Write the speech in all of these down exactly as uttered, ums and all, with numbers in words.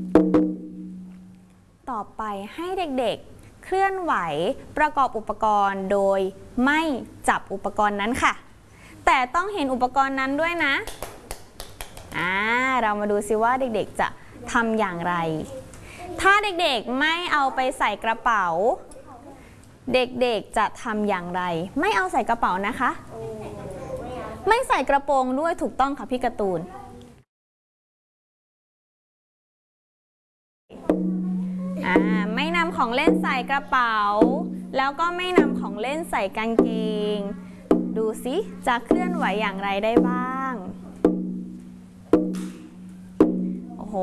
ต่อไปให้เด็กๆเคลื่อนไหวประกอบอุปกรณ์โดยไม่จับอุปกรณ์นั้นค่ะแต่ต้องเห็นอุปกรณ์นั้นด้วยนะอ่าเรามาดูซิว่าเด็กๆจะทำอย่างไรถ้าเด็กๆไม่เอาไปใส่กระเป๋าเด็กๆจะทำอย่างไรไม่เอาใส่กระเป๋านะคะไม่ใส่กระโปรงด้วยถูกต้องค่ะพี่การ์ตูนอ่าไม่นำของเล่นใส่กระเป๋าแล้วก็ไม่นำของเล่นใส่กางเกงดูสิจะเคลื่อนไหวอย่างไรได้บ้างโอ้โห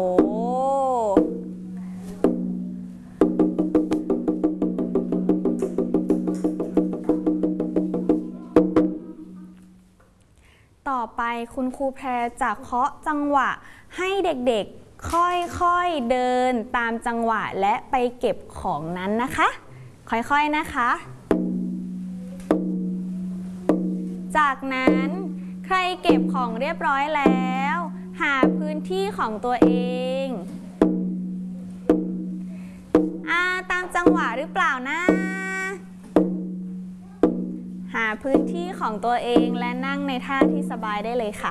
ต่อไปคุณครูแพรจะเคาะจังหวะให้เด็กๆค่อยๆเดินตามจังหวะและไปเก็บของนั้นนะคะค่อยๆนะคะจากนั้นใครเก็บของเรียบร้อยแล้วหาพื้นที่ของตัวเองอ่าตามจังหวะหรือเปล่านะหาพื้นที่ของตัวเองและนั่งในท่าที่สบายได้เลยค่ะ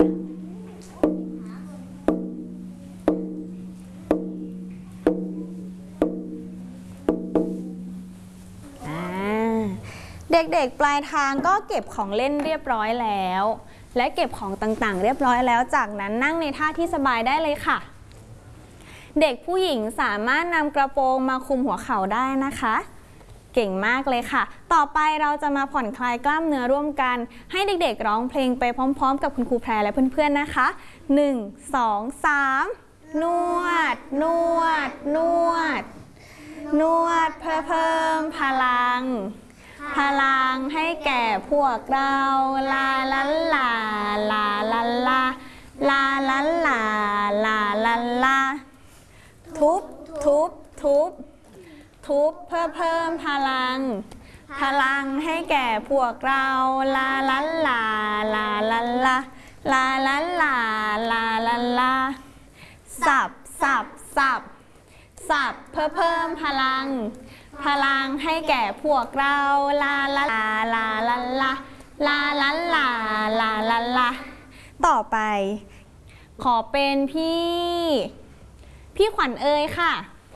เด็กๆปลายทางก็เก็บของเล่นเรียบร้อยแล้วและเก็บของต่างๆเรียบร้อยแล้วจากนั้นนั่งในท่าที่สบายได้เลยค่ะเด็กผู้หญิงสามารถนำกระโปรงมาคลุมหัวเข่าได้นะคะเก่งมากเลยค่ะต่อไปเราจะมาผ่อนคลายกล้ามเนื้อร่วมกันให้เด็กๆร้องเพลงไปพร้อมๆกับคุณครูแพรและเพื่อนๆนะคะหนึ่ง สอง สามนวดนวดนวดนวดเพื่อเพิ่มพลังพลังให้แก่พวกเราลาลาลาลาลาลาลาลาลาลาลาลาทุบทุบทุบทุบเพื่อเพิ่มพลังพลังให้แก่พวกเราลาลาลาลาลาลาลาลาลาลาลาลาสับสับสับสับเพื่อเพิ่มพลังพลังให้แก่พวกเราลาลาลาลาลาลาลาลาลาลาลาลาต่อไปขอเป็นพี่พี่ขวัญเอ่ยค่ะ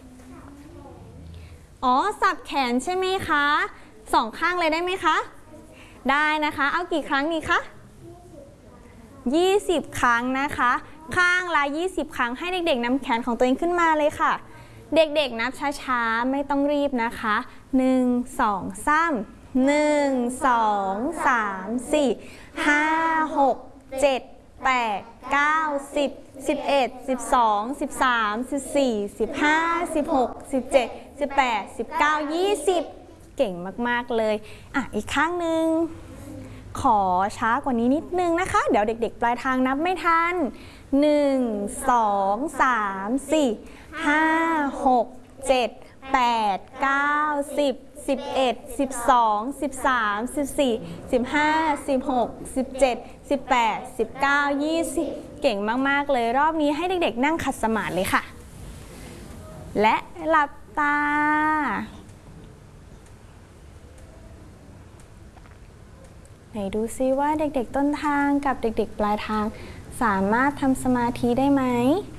อ๋อสับแขนใช่ไหมคะสองข้างเลยได้ไหมคะได้นะคะเอากี่ครั้งดีคะยี่สิบครั้งนะคะข้างละยี่สิบครั้งให้เด็กๆนำแขนของตัวเองขึ้นมาเลยค่ะเด็กๆนับช้าๆไม่ต้องรีบนะคะหนึ่ง สอง สามหนึ่ง สอง สาม สี่ ห้า หก เจ็ด แปด เก้า สิบ สิบเอ็ด สิบสอง สิบสาม สิบสี่ สิบห้า สิบหก สิบเจ็ด สิบแปด สิบเก้า ยี่สิบเก่งมากๆเลยอ่ะอีกข้างหนึ่งขอช้ากว่านี้นิดนึงนะคะเดี๋ยวเด็กๆปลายทางนับไม่ทันหนึ่ง สอง สาม สี่ห้า หก เจ็ด แปด เก้า สิบ สิบเอ็ด สิบสอง สิบสาม สิบสี่ สิบห้า สิบหก สิบเจ็ด สิบแปด สิบเก้า ยี่สิบเก่งมากๆเลยรอบนี้ให้เด็กๆนั่งขัดสมาธิเลยค่ะและหลับตาไหนดูซิว่าเด็กๆต้นทางกับเด็กๆปลายทางสามารถทำสมาธิได้ไหม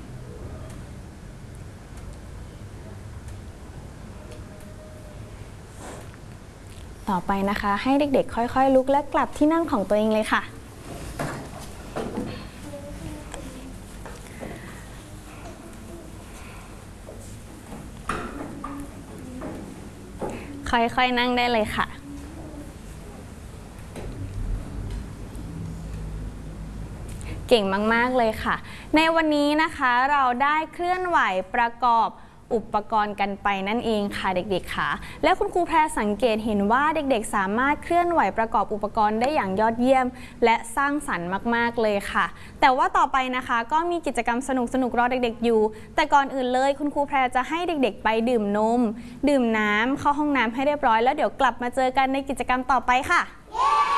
ต่อไปนะคะให้เด็กๆค่อยๆลุกและกลับที่นั่งของตัวเองเลยค่ะค่อยๆนั่งได้เลยค่ะเก่งมากๆเลยค่ะในวันนี้นะคะเราได้เคลื่อนไหวประกอบอุปกรณ์กันไปนั่นเองค่ะเด็กๆค่ะและคุณครูแพรสังเกตเห็นว่าเด็กๆสามารถเคลื่อนไหวประกอบอุปกรณ์ได้อย่างยอดเยี่ยมและสร้างสรรค์มากๆเลยค่ะแต่ว่าต่อไปนะคะก็มีกิจกรรมสนุกๆรอเด็กๆอยู่แต่ก่อนอื่นเลยคุณครูแพรจะให้เด็กๆไปดื่มนมดื่มน้ำเข้าห้องน้ำให้เรียบร้อยแล้วเดี๋ยวกลับมาเจอกันในกิจกรรมต่อไปค่ะ